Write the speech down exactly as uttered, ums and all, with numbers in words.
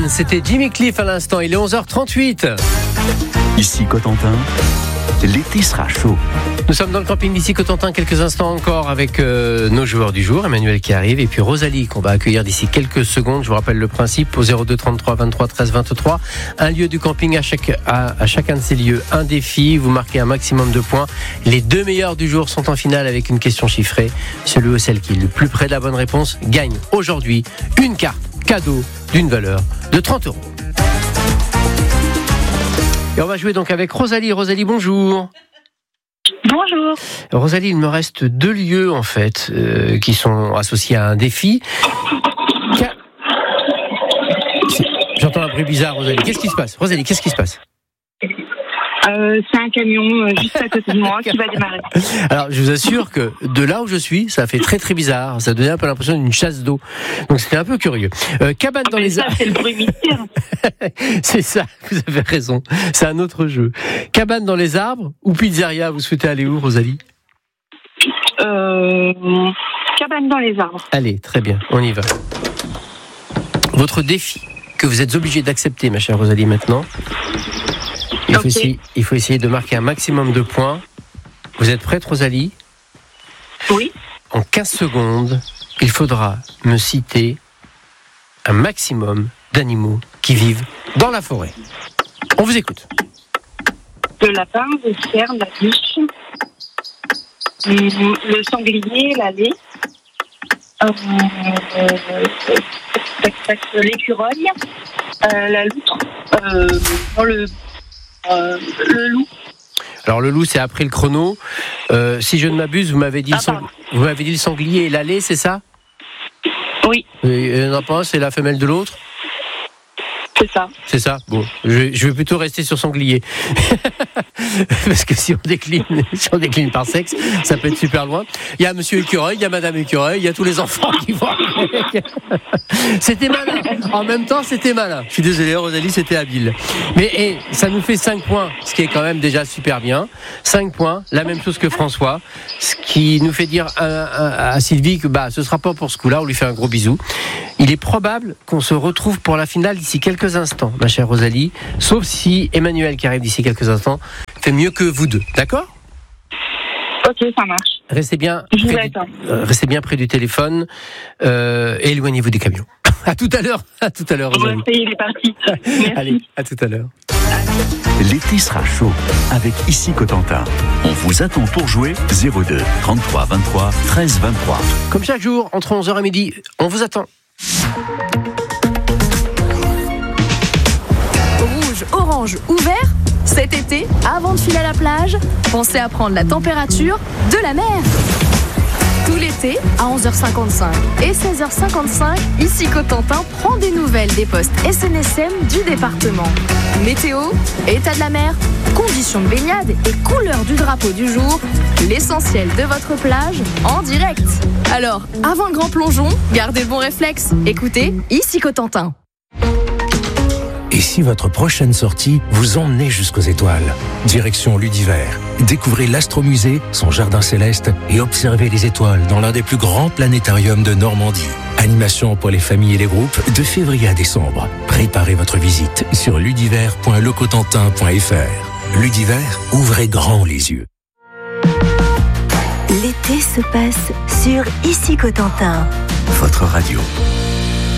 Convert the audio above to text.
c'était Jimmy Cliff à l'instant, il est onze heures trente-huit. Ici Cotentin, l'été sera chaud. Nous sommes dans le camping d'ici Cotentin quelques instants encore avec euh, nos joueurs du jour, Emmanuel qui arrive et puis Rosalie qu'on va accueillir d'ici quelques secondes. Je vous rappelle le principe au zéro deux trente-trois vingt-trois treize vingt-trois. Un lieu du camping à, chaque, à, à chacun de ces lieux, un défi, vous marquez un maximum de points. Les deux meilleurs du jour sont en finale avec une question chiffrée. Celui ou celle qui est le plus près de la bonne réponse gagne aujourd'hui une carte cadeau d'une valeur de trente euros. Et on va jouer donc avec Rosalie. Rosalie, bonjour. Bonjour. Rosalie, il me reste deux lieux en fait euh, qui sont associés à un défi. Ca... J'entends un bruit bizarre, Rosalie. Qu'est-ce qui se passe, Rosalie? Qu'est-ce qui se passe? Euh, c'est un camion euh, juste à côté de moi qui va démarrer. Alors, je vous assure que de là où je suis, ça fait très très bizarre. Ça donnait un peu l'impression d'une chasse d'eau. Donc, c'était un peu curieux. Euh, cabane dans Mais les ça, arbres. c'est le bruit mystère. C'est ça, vous avez raison. C'est un autre jeu. Cabane dans les arbres ou pizzeria? Vous souhaitez aller où, Rosalie? Euh, cabane dans les arbres. Allez, très bien, on y va. Votre défi que vous êtes obligé d'accepter, ma chère Rosalie, maintenant. Il faut, okay. essayer, il faut essayer de marquer un maximum de points. Vous êtes prête, Rosalie? Oui. En quinze secondes, il faudra me citer un maximum d'animaux qui vivent dans la forêt. On vous écoute. Le lapin, le cerf, la biche, le sanglier, l'allée, euh, euh, l'écureuil, euh, la loutre, euh, le, euh, le loup. Alors le loup, c'est après le chrono. Euh, si je ne m'abuse, vous m'avez dit, ah, le, sang... vous m'avez dit le sanglier et l'allée, c'est ça? Oui. Et, non pas, c'est la femelle de l'autre? C'est ça. C'est ça. Bon, je, je vais plutôt rester sur sanglier. Parce que si on décline, si on décline par sexe, ça peut être super loin. Il y a Monsieur Écureuil, il y a Madame Écureuil, il y a tous les enfants qui vont avec. C'était malin. En même temps, c'était malin. Je suis désolé, Rosalie, c'était habile. Mais hey, ça nous fait cinq points, ce qui est quand même déjà super bien. cinq points, la même chose que François. Ce qui nous fait dire à, à, à Sylvie que bah, ce sera pas pour ce coup-là. On lui fait un gros bisou. Il est probable qu'on se retrouve pour la finale d'ici quelques instants, ma chère Rosalie. Sauf si Emmanuel, qui arrive d'ici quelques instants, fait mieux que vous deux. D'accord ? Ok, ça marche. Restez bien, Je près du, euh, restez bien près du téléphone euh, et éloignez-vous des camions. À tout à l'heure. À tout à l'heure, Rosalie. Bon, il est parti. Merci. Allez, à tout à l'heure. L'été sera chaud avec Ici Cotentin. On vous attend pour jouer zéro deux trente-trois vingt-trois treize vingt-trois. Comme chaque jour, entre onze heures et midi, on vous attend. Rouge, orange ou vert, cet été, avant de filer à la plage, pensez à prendre la température de la mer. Tout l'été, à onze heures cinquante-cinq et seize heures cinquante-cinq, ici Cotentin prend des nouvelles des postes S N S M du département. Météo, état de la mer, conditions de baignade et couleur du drapeau du jour, l'essentiel de votre plage en direct. Alors, avant le grand plongeon, gardez le bon réflexe, écoutez ici Cotentin. Et si votre prochaine sortie vous emmenait jusqu'aux étoiles? Direction Ludiver. Découvrez l'Astromusée, son jardin céleste et observez les étoiles dans l'un des plus grands planétariums de Normandie. Animation pour les familles et les groupes de février à décembre. Préparez votre visite sur ludiver point le cotentin point f r. Ludiver, ouvrez grand les yeux. L'été se passe sur Ici Cotentin. Votre radio.